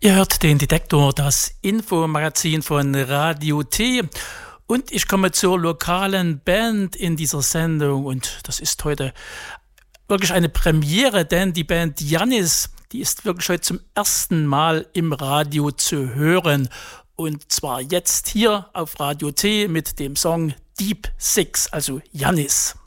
Ihr hört den Detektor, das Infomagazin von Radio T. Und ich komme zur lokalen Band in dieser Sendung. Und das ist heute wirklich eine Premiere, denn die Band Jannis, die ist wirklich heute zum ersten Mal im Radio zu hören. Und zwar jetzt hier auf Radio T mit dem Song Deep Six, also Jannis.